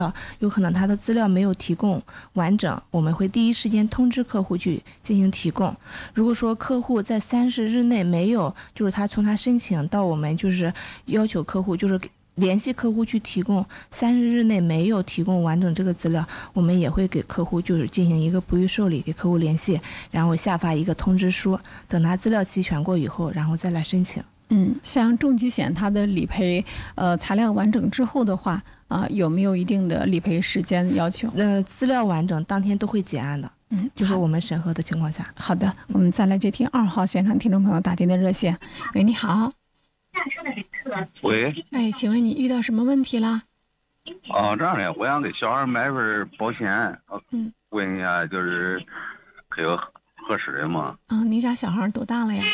有可能他的资料没有提供完整，我们会第一时间通知客户去进行提供。如果说客户在30日内没有，就是他从他申请到我们就是要求客户就是联系客户去提供，30日内没有提供完整这个资料，我们也会给客户就是进行一个不予受理，给客户联系，然后下发一个通知书，等他资料齐全过以后，然后再来申请。 像重疾险它的理赔材料完整之后的话有没有一定的理赔时间要求？ 资料完整当天都会结案的。就是我们审核的情况下。 好的，我们再来接听2号线上听众朋友打进的热线。喂，你好。 喂， 请问你遇到什么问题了？ 这样的，我想给小孩买份保险，问一下，就是可有合适的吗？ 您家小孩多大了呀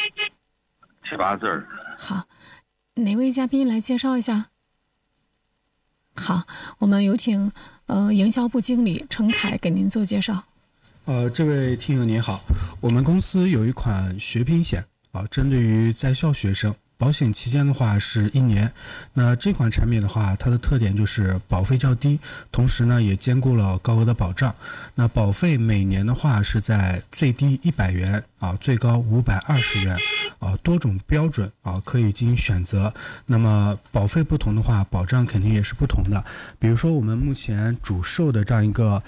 ？7、8岁。 好，哪位嘉宾来介绍一下？好，我们有请营销部经理陈凯给您做介绍。 这位听友您好，我们公司有一款学拼险针对于在校学生，保险期间的话是1年。那这款产品的话，它的特点就是保费较低，同时呢也兼顾了高额的保障。那保费每年的话是在最低100元最高520元多种标准可以进行选择。那么保费不同的话，保障肯定也是不同的。比如说我们目前主售的这样一个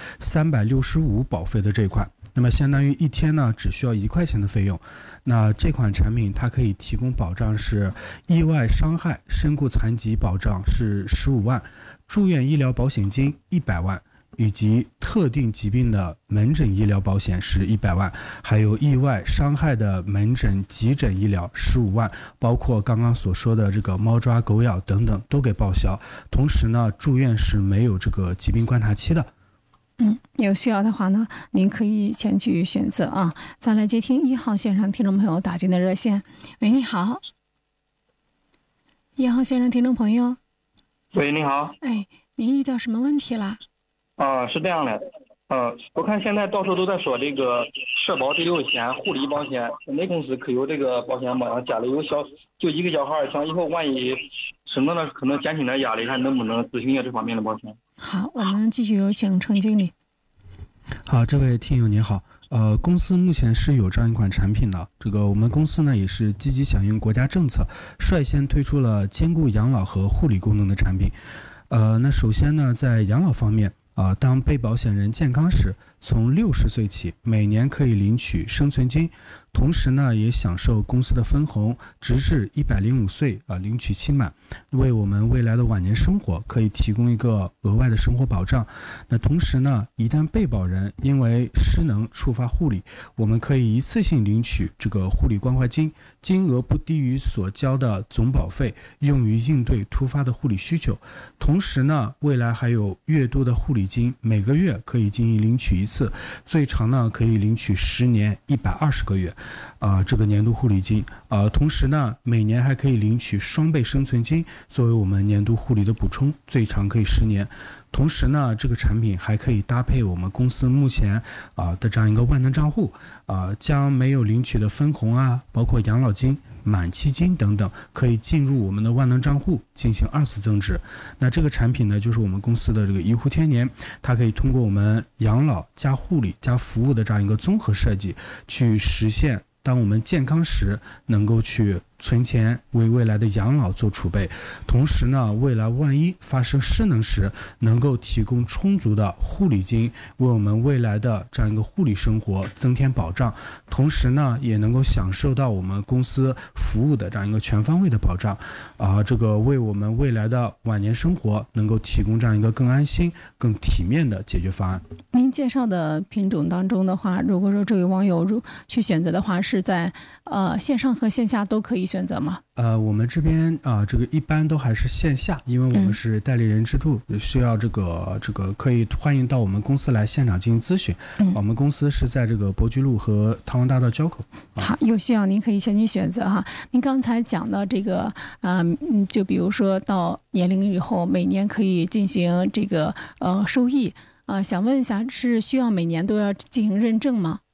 365保费的这款，那么相当于1天呢只需要1块钱的费用。那这款产品它可以提供保障是意外伤害、身故残疾保障是15万，住院医疗保险金100万，以及特定疾病的门诊医疗保险是100万，还有意外伤害的门诊急诊医疗15万，包括刚刚所说的这个猫抓狗咬等等都给报销。同时呢，住院是没有这个疾病观察期的。 有需要的话呢，您可以前去选择啊。再来接听1号线上听众朋友打进的热线。喂，你好。1号线上听众朋友。 喂，你好。 您遇到什么问题了？ 是这样的，我看现在到处都在说这个社保第6险、护理保险，我们公司可有这个保险吗？家里有就一个小孩，想以后万一生了可能减轻点压力，看能不能咨询一下这方面的保险。 好，我们继续有请程经理。 好，这位听友您好，公司目前是有这样一款产品的，这个我们公司呢也是积极响应国家政策，率先推出了兼顾养老和护理功能的产品。那首先呢，在养老方面当被保险人健康时，从60岁起每年可以领取生存金，同时呢也享受公司的分红，直至105岁领取期满，为我们未来的晚年生活可以提供一个额外的生活保障。那同时呢，一旦被保人因为失能触发护理，我们可以一次性领取这个护理关怀金，金额不低于所交的总保费，用于应对突发的护理需求。同时呢，未来还有月度的护理金，每个月可以进行领取1次，最长呢可以领取10年120个月这个年度护理金。同时呢，每年还可以领取双倍生存金，作为我们年度护理的补充，最长可以10年。同时呢，这个产品还可以搭配我们公司目前的这样一个万能账户，将没有领取的分红包括养老金、满期金等等，可以进入我们的万能账户进行2次增值。那这个产品呢，就是我们公司的这个一户千年，它可以通过我们养老加护理加服务的这样一个综合设计，去实现当我们健康时能够去存钱，为未来的养老做储备，同时呢，未来万一发生失能时，能够提供充足的护理金，为我们未来的这样一个护理生活增添保障，同时呢，也能够享受到我们公司服务的这样一个全方位的保障，这个为我们未来的晚年生活能够提供这样一个更安心、更体面的解决方案。 您介绍的品种当中的话，如果说这位网友去选择的话，是在线上和线下都可以选择吗？ 我们这边这个一般都还是线下，因为我们是代理人制度，需要这个可以欢迎到我们公司来现场进行咨询。我们公司是在这个伯驹路和唐王大道交口。 好，有需要您可以先去选择哈。您刚才讲到这个就比如说到年龄以后，每年可以进行这个收益想问一下，是需要每年都要进行认证吗？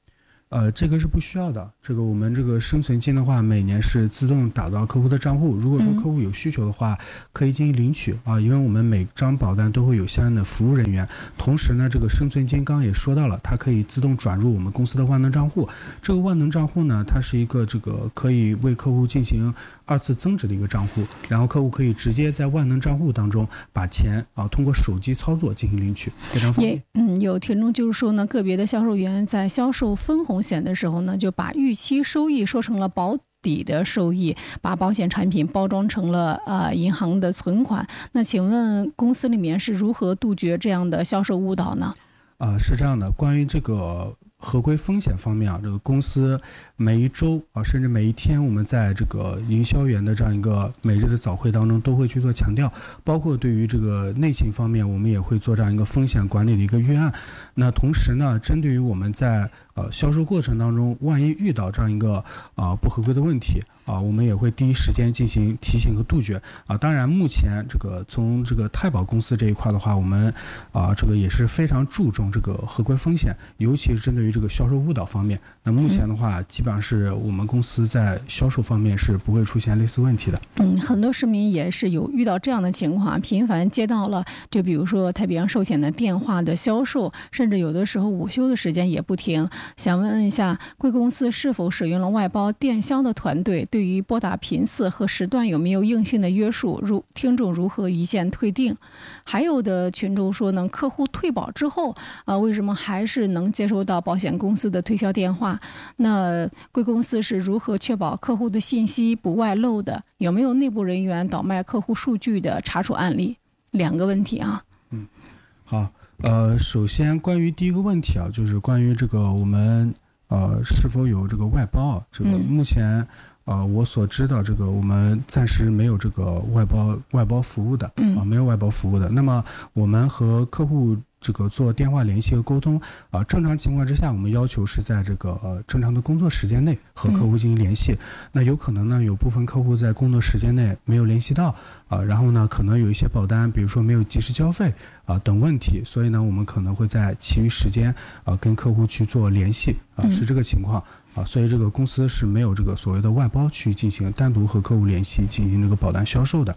这个是不需要的。这个我们这个生存金的话，每年是自动打到客户的账户。如果说客户有需求的话，可以进行领取啊。因为我们每张保单都会有相应的服务人员。同时呢，这个生存金刚刚也说到了，它可以自动转入我们公司的万能账户。这个万能账户呢，它是一个这个可以为客户进行2次增值的一个账户，然后客户可以直接在万能账户当中把钱通过手机操作进行领取，非常方便。 有听众就是说呢，个别的销售员在销售分红险的时候呢，就把预期收益说成了保底的收益，把保险产品包装成了银行的存款。那请问公司里面是如何杜绝这样的销售误导呢？ 是这样的，关于这个合规风险方面这个公司每一周甚至每一天，我们在这个营销员的这样一个每日的早会当中都会去做强调，包括对于这个内勤方面，我们也会做这样一个风险管理的一个预案。那同时呢，针对于我们在销售过程当中，万一遇到这样一个不合规的问题我们也会第一时间进行提醒和杜绝当然，目前这个从这个太保公司这一块的话，我们这个也是非常注重这个合规风险，尤其是针对于这个销售误导方面。那目前的话，基本上是我们公司在销售方面是不会出现类似问题的。 很多市民也是有遇到这样的情况，频繁接到了就比如说太平洋寿险的电话的销售，甚至有的时候午休的时间也不停。想问一下，贵公司是否使用了外包电销的团队？对于拨打频次和时段有没有硬性的约束？听众如何一键退订？还有的群众说呢，客户退保之后为什么还是能接收到保险公司的推销电话？那贵公司是如何确保客户的信息不外漏的？有没有内部人员倒卖客户数据的查处案例？2个问题好，首先关于第一个问题就是关于这个我们是否有这个外包这个目前我所知道，这个我们暂时没有这个外包服务的没有外包服务的。那么我们和客户这个做电话联系和沟通正常情况之下，我们要求是在这个正常的工作时间内和客户进行联系。那有可能呢，有部分客户在工作时间内没有联系到然后呢，可能有一些保单，比如说没有及时交费等问题，所以呢，我们可能会在其余时间跟客户去做联系是这个情况所以这个公司是没有这个所谓的外包去进行单独和客户联系进行这个保单销售的。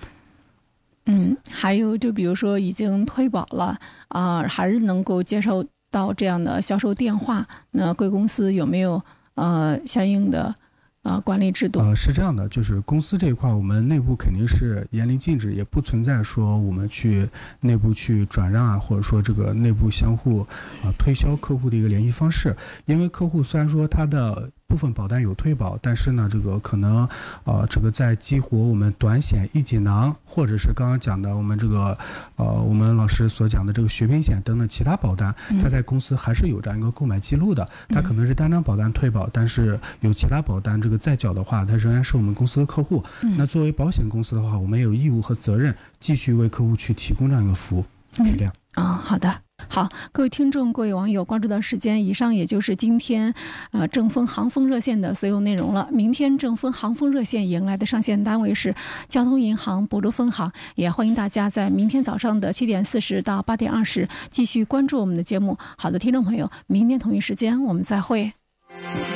还有就比如说已经退保了还是能够接受到这样的销售电话，那贵公司有没有相应的管理制度？ 是这样的，就是公司这一块，我们内部肯定是严令禁止，也不存在说我们去内部去转让或者说这个内部相互推销客户的一个联系方式。因为客户虽然说他的部分保单有退保，但是呢，这个可能这个在激活我们短险一锦囊，或者是刚刚讲的我们这个我们老师所讲的这个学平险等等其他保单，它在公司还是有这样一个购买记录的。它可能是单张保单退保，但是有其他保单这个再缴的话，它仍然是我们公司的客户。那作为保险公司的话，我们也有义务和责任继续为客户去提供这样一个服务，是这样。 好的。好，各位听众、各位网友，关注到时间，以上也就是今天正风航风热线的所有内容了。明天正风航风热线迎来的上线单位是交通银行亳州分行，也欢迎大家在明天早上的7点40到8点20继续关注我们的节目。好的，听众朋友，明天同一时间我们再会。